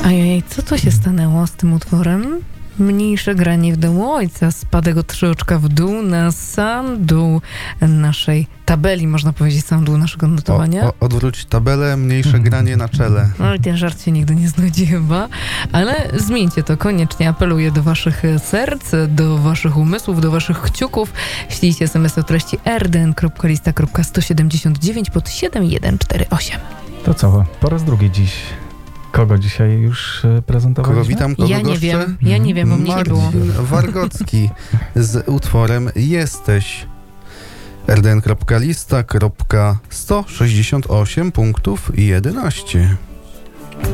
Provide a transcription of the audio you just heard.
Ajaj, co to się stanęło z tym utworem? Mniejsze granie w domu ojca, spadek o 3 oczka w dół na sam dół naszej tabeli, można powiedzieć, sam dół naszego notowania. Odwróć tabelę, mniejsze granie na czele. No i ten żart się nigdy nie znudzi chyba, ale zmieńcie to koniecznie. Apeluję do waszych serc, do waszych umysłów, do waszych kciuków. Ślijcie SMS o treści rdn.lista.179 pod 7148. To co, po raz drugi dziś. Kogo dzisiaj już prezentowaliśmy? Kogo witam, kogo Ja nie wiem, bo mnie nie było. Marcin Wargocki z utworem Jesteś. rdn.lista.168 punktów 11.